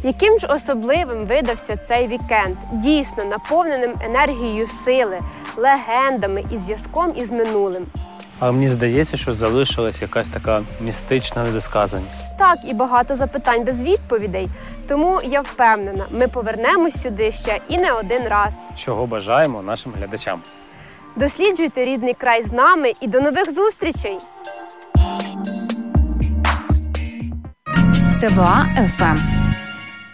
Яким ж особливим видався цей вікенд, дійсно наповненим енергією сили, легендами і зв'язком із минулим. Але мені здається, що залишилась якась така містична недосказаність. Так, і багато запитань без відповідей. Тому я впевнена, ми повернемось сюди ще і не один раз. Чого бажаємо нашим глядачам. Досліджуйте рідний край з нами і до нових зустрічей! ТВА ФМ.